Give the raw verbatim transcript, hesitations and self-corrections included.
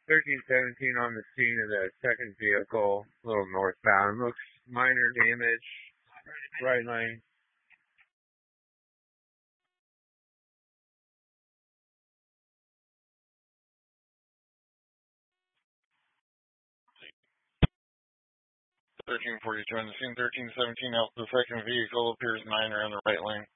thirteen seventeen on the scene of the second vehicle, a little northbound. Looks minor damage, right lane. thirteen forty-two on the scene, thirteen seventeen out the second vehicle, appears minor on the right lane.